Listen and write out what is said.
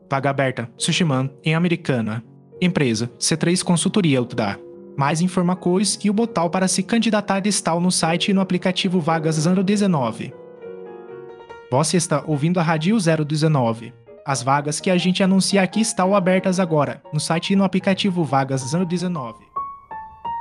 Vaga aberta, Sushiman, em Americana. Empresa, C3 Consultoria Utda. Mais informações e o botão para se candidatar está no site e no aplicativo Vagas 019. Você está ouvindo a Rádio 019. As vagas que a gente anuncia aqui estão abertas agora, no site e no aplicativo Vagas 019.